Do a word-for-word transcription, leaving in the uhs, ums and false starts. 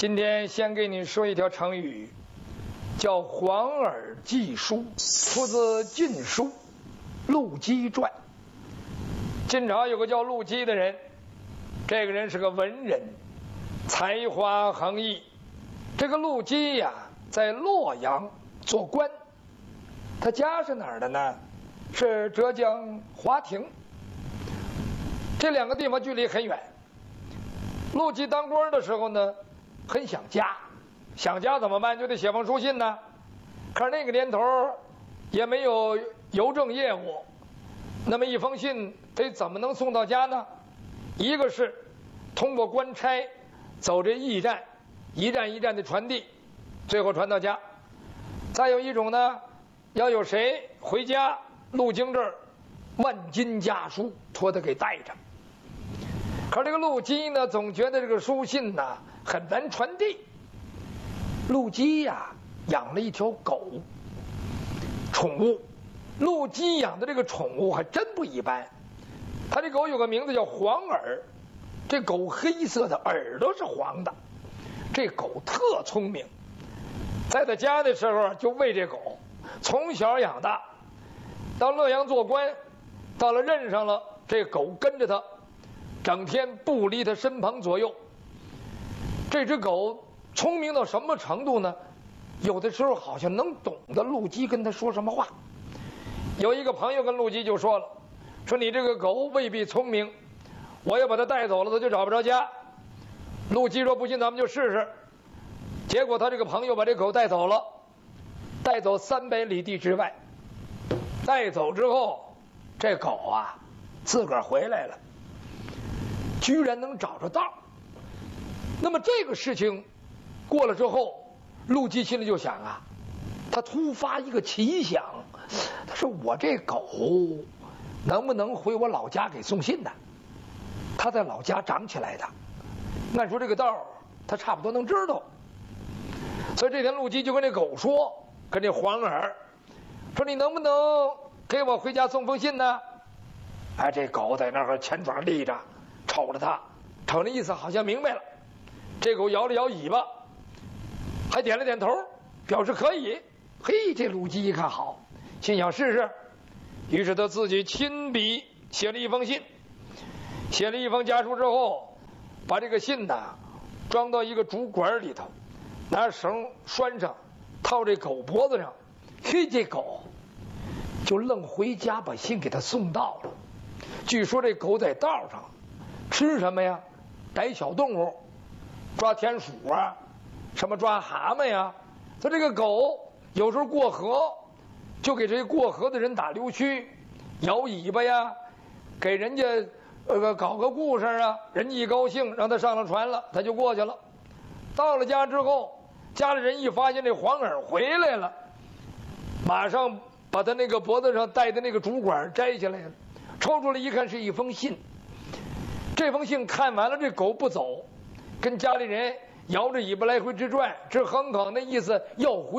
今天先给你说一条成语，叫黄耳记书，出自《晋书·陆机传》。晋朝有个叫陆机的人，这个人是个文人，才华横溢。这个陆机呀，在洛阳做官，他家是哪儿的呢？是浙江华亭。这两个地方距离很远。陆机当官的时候呢，很想家，想家怎么办？就得写封书信呢。可是那个年头也没有邮政业务，那么一封信得怎么能送到家呢？一个是通过官差走这驿站，一站一站的传递，最后传到家。再有一种呢，要有谁回家路经这儿，万金家书托他给带着。可这个陆机呢，总觉得这个书信呢很难传递。陆机呀，养了一条狗，宠物。陆机养的这个宠物还真不一般。他这狗有个名字叫黄耳，这狗黑色的，耳朵是黄的。这狗特聪明，在他家的时候就喂这狗，从小养大，到洛阳做官，到了任上了，这狗跟着他，整天不离他身旁左右。这只狗聪明到什么程度呢？有的时候好像能懂得陆机跟他说什么话。有一个朋友跟陆机就说了，说你这个狗未必聪明，我要把它带走了，它就找不着家。陆机说不信，咱们就试试。结果他这个朋友把这狗带走了，带走三百里地之外。带走之后，这狗啊自个儿回来了，居然能找着道。那么这个事情过了之后，陆机心里就想啊，他突发一个奇想，他说我这狗能不能回我老家给送信呢？他在老家长起来的，按说这个道他差不多能知道。所以这天陆机就跟这狗说，跟这黄耳说，你能不能给我回家送封信呢？哎，这狗在那儿前爪立着，瞅着他，瞅那意思好像明白了。这狗摇了摇尾巴，还点了点头，表示可以。嘿，这陆机一看好，心想试试，于是他自己亲笔写了一封信，写了一封家书之后，把这个信呢装到一个竹管里头，拿绳拴上，套这狗脖子上。嘿，这狗就愣回家把信给他送到了。据说这狗在道上吃什么呀？逮小动物，抓田鼠啊，什么抓蛤蟆呀。他这个狗有时候过河，就给这些过河的人打溜须，摇尾巴呀，给人家呃搞个故事啊，人家一高兴让他上了船了，他就过去了。到了家之后，家里人一发现这黄耳回来了，马上把他那个脖子上戴的那个竹管摘下来了，抽出来一看是一封信。这封信看完了，这狗不走，跟家里人摇着尾巴来回直转，直哼哼，那意思要回